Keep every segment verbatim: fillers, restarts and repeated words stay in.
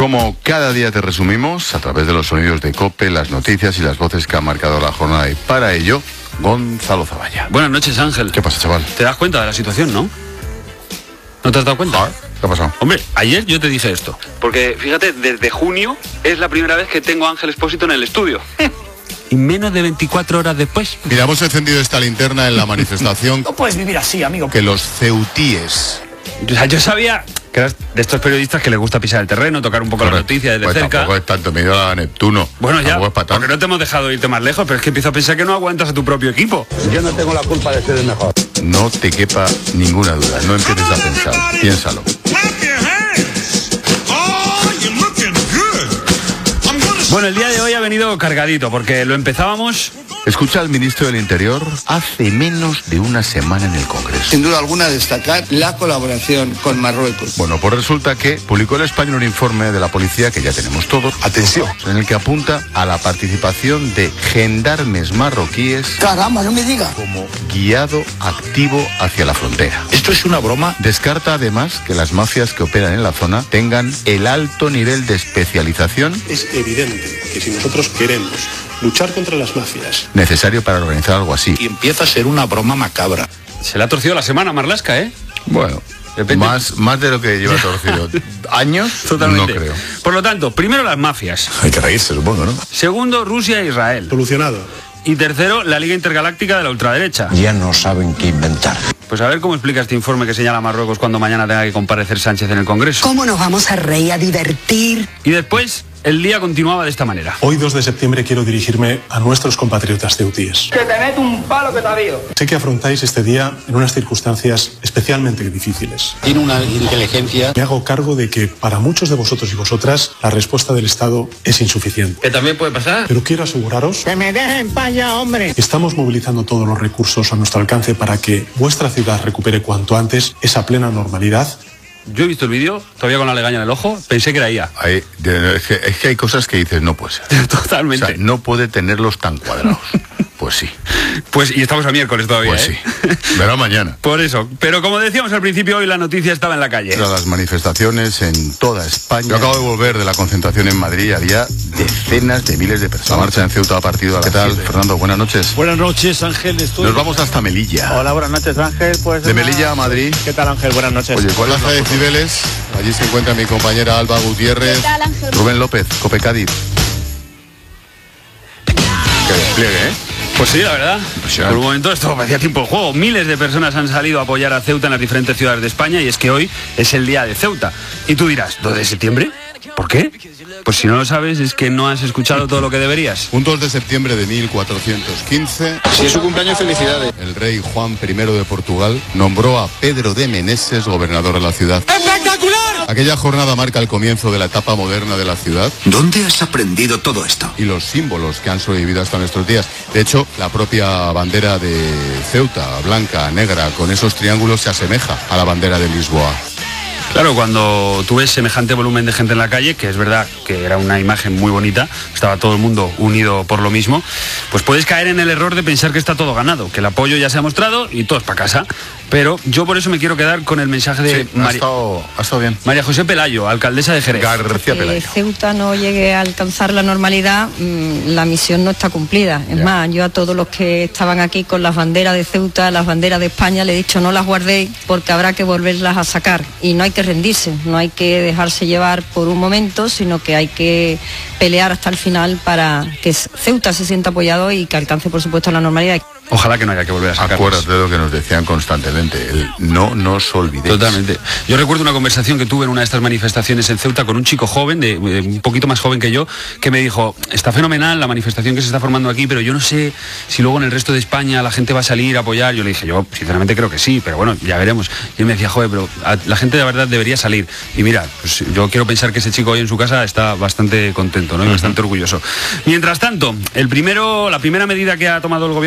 Como cada día te resumimos, a través de los sonidos de COPE, las noticias y las voces que han marcado la jornada. Y para ello, Gonzalo Zavalla. Buenas noches, Ángel. ¿Qué pasa, chaval? ¿Te das cuenta de la situación, no? ¿No te has dado cuenta? ¿Qué ha pasado? Hombre, ayer yo te dije esto. Porque, fíjate, desde junio es la primera vez que tengo a Ángel Expósito en el estudio. Y menos de veinticuatro horas después. Mira, hemos encendido esta linterna en la manifestación. No puedes vivir así, amigo. Que los ceutíes... O sea, yo sabía que eras de estos periodistas que les gusta pisar el terreno, tocar un poco la noticia desde pues cerca. Tampoco es tanto, me he ido a Neptuno. Bueno, ya, es porque no te hemos dejado irte más lejos, pero es que empiezo a pensar que no aguantas a tu propio equipo. Yo no tengo la culpa de ser el mejor. No te quepa ninguna duda, no empieces a pensar, piénsalo. Bueno, el día de hoy ha venido cargadito, porque lo empezábamos... Escucha al ministro del Interior hace menos de una semana en el Congreso. Sin duda alguna destacar la colaboración con Marruecos. Bueno, pues resulta que publicó el Español un informe de la policía que ya tenemos todos. Atención, en el que apunta a la participación de gendarmes marroquíes. Caramba, no me diga. Como guiado activo hacia la frontera. ¿Esto es una broma? Descarta además que las mafias que operan en la zona tengan el alto nivel de especialización. Es evidente que si nosotros queremos luchar contra las mafias, necesario para organizar algo así. Y empieza a ser una broma macabra. Se le ha torcido la semana a Marlaska, ¿eh? Bueno, más, más de lo que lleva torcido. ¿Años? Totalmente. No creo. Por lo tanto, primero las mafias. Hay que reírse, supongo, ¿no? Segundo, Rusia e Israel. Solucionado. Y tercero, la Liga Intergaláctica de la Ultraderecha. Ya no saben qué inventar. Pues a ver cómo explica este informe que señala Marruecos cuando mañana tenga que comparecer Sánchez en el Congreso. ¿Cómo nos vamos a reír, a divertir? Y después... el día continuaba de esta manera. Hoy, dos de septiembre, quiero dirigirme a nuestros compatriotas ceutíes. Que te meto un palo que te avío. Sé que afrontáis este día en unas circunstancias especialmente difíciles. Tiene una inteligencia. Me hago cargo de que para muchos de vosotros y vosotras la respuesta del Estado es insuficiente. ¿Qué también puede pasar? Pero quiero aseguraros Que me dejen pa' allá, hombre. que estamos movilizando todos los recursos a nuestro alcance para que vuestra ciudad recupere cuanto antes esa plena normalidad. Yo he visto el vídeo, todavía con la legaña en el ojo, pensé que era I A. Hay, es, que, es que hay cosas que dices, no puede ser. Totalmente. O sea, no puede tenerlos tan cuadrados. Pues sí. Pues, y estamos a miércoles todavía, Pues ¿eh? sí. Verá mañana. Por eso. Pero como decíamos al principio, hoy la noticia estaba en la calle. Tras las manifestaciones en toda España. Yo acabo de volver de la concentración en Madrid. Había decenas de miles de personas. La marcha en Ceuta ha partido a la... ¿Qué tal, Fernando? Buenas noches. Buenas noches, Ángel. Estoy... Nos vamos hasta Melilla. Hola, buenas noches, Ángel. Pues de una... Melilla a Madrid. ¿Qué tal, Ángel? Buenas noches. Oye, ¿cuál es la de decibeles? Allí se encuentra mi compañera Alba Gutiérrez. ¿Qué tal, Ángel? Rubén López, Cope Cádiz. Que despliegue, ¿eh? Pues sí, la verdad. Impresionante. Por un momento esto parecía tiempo de juego. Miles de personas han salido a apoyar a Ceuta en las diferentes ciudades de España y es que hoy es el día de Ceuta. Y tú dirás, ¿dos de septiembre? ¿Por qué? Pues si no lo sabes es que no has escuchado todo lo que deberías. Un dos de septiembre de mil cuatrocientos quince. Si es su cumpleaños, felicidades. El rey Juan primero de Portugal nombró a Pedro de Meneses gobernador de la ciudad. ¡Espectacular! Aquella jornada marca el comienzo de la etapa moderna de la ciudad ¿Dónde has aprendido todo esto? y los símbolos que han sobrevivido hasta nuestros días. De hecho, la propia bandera de Ceuta, blanca, negra, con esos triángulos se asemeja a la bandera de Lisboa. Claro, cuando tú ves semejante volumen de gente en la calle, que es verdad que era una imagen muy bonita, estaba todo el mundo unido por lo mismo, pues puedes caer en el error de pensar que está todo ganado, que el apoyo ya se ha mostrado y todo es para casa. Pero yo por eso me quiero quedar con el mensaje de Sí, ha, Mari... estado, ha estado bien. María José Pelayo, alcaldesa de Jerez. García Que Pelayo. Ceuta no llegue a alcanzar la normalidad, mmm, la misión no está cumplida. Es Ya. más, yo a todos los que estaban aquí con las banderas de Ceuta, las banderas de España, le he dicho no las guardéis porque habrá que volverlas a sacar. Y no hay que rendirse, no hay que dejarse llevar por un momento, sino que hay que pelear hasta el final para que Ceuta se sienta apoyado y que alcance, por supuesto, la normalidad. Ojalá que no haya que volver a sacarlas. Acuérdate de lo que nos decían constantemente, el no nos olvidéis. Totalmente. Yo recuerdo una conversación que tuve en una de estas manifestaciones en Ceuta con un chico joven, de, de un poquito más joven que yo, que me dijo, está fenomenal la manifestación que se está formando aquí, pero yo no sé si luego en el resto de España la gente va a salir a apoyar. Yo le dije, yo sinceramente creo que sí, pero bueno, ya veremos. Y él me decía, joder, pero la gente de verdad debería salir. Y mira, pues yo quiero pensar que ese chico hoy en su casa está bastante contento, ¿no? Y uh-huh. bastante orgulloso. Mientras tanto, el primero, la primera medida que ha tomado el gobierno con todo esto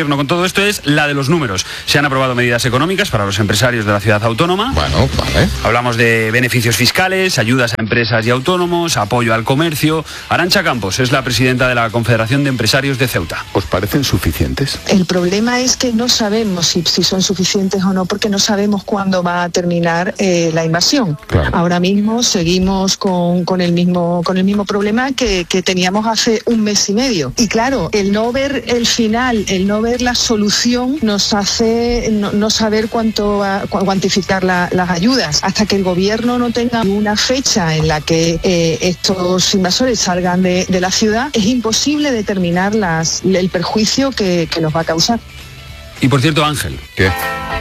supuesto es la de los números. Se han aprobado medidas económicas para los empresarios de la ciudad autónoma. Bueno, vale. Hablamos de beneficios fiscales, ayudas a empresas y autónomos, apoyo al comercio. Arantxa Campos es la presidenta de la Confederación de Empresarios de Ceuta. ¿Os parecen suficientes? El problema es que no sabemos si, si son suficientes o no, porque no sabemos cuándo va a terminar eh, la invasión. Claro. Ahora mismo seguimos con, con, el, mismo, con el mismo problema que, que teníamos hace un mes y medio. Y claro, el no ver el final, el no ver la solución nos hace no, no saber cuánto va, cuantificar la, las ayudas. Hasta que el gobierno no tenga una fecha en la que eh, estos invasores salgan de, de la ciudad, es imposible determinar las, el perjuicio que, que nos va a causar. Y por cierto, Ángel. ¿Qué?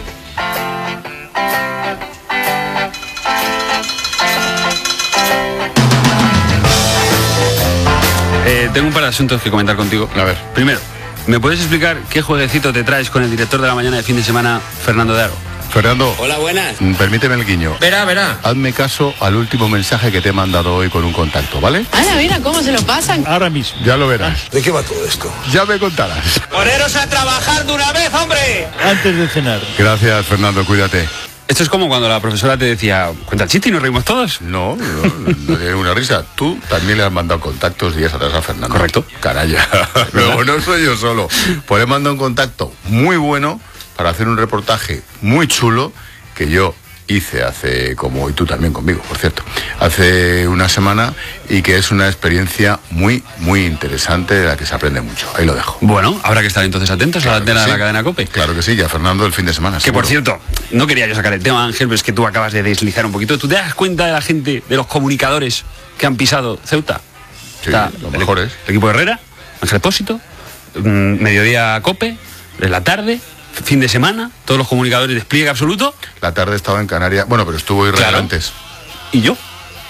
Eh, tengo un par de asuntos que comentar contigo. A ver. Primero, ¿me puedes explicar qué jueguecito te traes con el director de la mañana de fin de semana, Fernando de Aro? Fernando. Hola, buenas. Permíteme el guiño. Verá, verá. Hazme caso al último mensaje que te he mandado hoy con un contacto, ¿vale? Ana, mira cómo se lo pasan. Ahora mismo. Ya lo verás. ¿De qué va todo esto? Ya me contarás. ¡Poneros a trabajar de una vez, hombre! Antes de cenar. Gracias, Fernando, cuídate. Esto es como cuando la profesora te decía, cuenta el chiste y nos reímos todos. No, no, no tiene una risa. Tú también le has mandado contactos días atrás a Fernando. Correcto. Canalla. Luego no soy yo solo. Pues le mando un contacto muy bueno para hacer un reportaje muy chulo que yo hice hace, como y tú también conmigo, por cierto, hace una semana, y que es una experiencia muy, muy interesante de la que se aprende mucho. Ahí lo dejo. Bueno, habrá que estar entonces atentos Claro a la antena que sí. de la cadena COPE. Claro que sí, ya Fernando el fin de semana. Que seguro. por cierto, no quería yo sacar el tema, Ángel, pero es que tú acabas de deslizar un poquito. ¿Tú te das cuenta de la gente, de los comunicadores que han pisado Ceuta? Sí, Está lo el, mejor es. el equipo de Herrera, Ángel Expósito, mmm, mediodía COPE, en la tarde, fin de semana, todos los comunicadores, despliegue absoluto. La tarde estaba en Canarias. Bueno, pero estuvo Israel Claro. antes. ¿Y yo?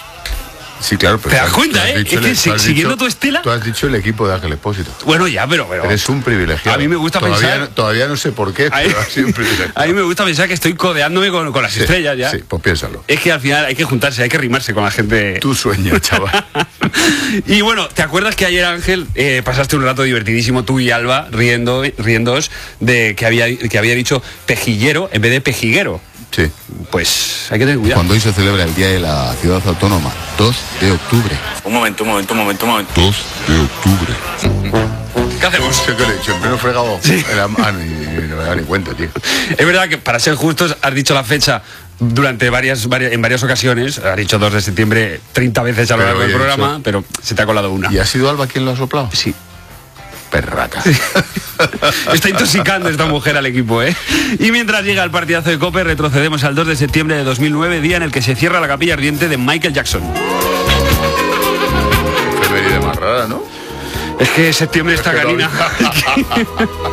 Sí, claro, pero ¿Te das tú has- cuenta, tú has eh? dicho Es que el- si- tú has siguiendo dicho- tu estela- Tú has dicho el equipo de Ángel Expósito. Bueno, ya, pero... pero Eres un privilegiado. A mí me gusta todavía, pensar- no- Todavía no sé por qué, A mí, pero has sido un privilegiado. a mí me gusta pensar que estoy codeándome con, con las Sí, estrellas ya. Sí, pues piénsalo. Es que al final hay que juntarse, hay que rimarse con la gente. Tu sueño, chaval. Y bueno, ¿te acuerdas que ayer, Ángel, eh, pasaste un rato divertidísimo tú y Alba riendo, riéndoos de que había, que había dicho pejillero en vez de pejiguero? Sí. Pues hay que tener cuidado. Cuando hoy se celebra el Día de la Ciudad Autónoma, dos de octubre. Un momento, un momento, un momento, un momento. dos de octubre. ¿Qué hacemos? Sé que le he dicho, en pleno fregado. Sí. Era, ah, ni, ni- no me da ni cuenta, tío. Es verdad que, para ser justos, has dicho la fecha durante varias, varias en varias ocasiones. Has dicho dos de septiembre treinta veces a lo Pero largo del hoy he programa, dicho- pero se te ha colado una. ¿Y ha sido Alba quien lo ha soplado? Sí. Perrata. Está intoxicando esta mujer al equipo, ¿eh? Y mientras llega el partidazo de COPE, retrocedemos al dos de septiembre de dos mil nueve, día en el que se cierra la capilla ardiente de Michael Jackson. Efeméride más rara, ¿no? Es que septiembre está Es que canina. no-